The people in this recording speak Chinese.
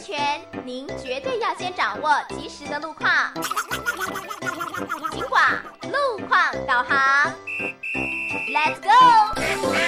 全，您绝对要先掌握及时的路况。警广路况导航。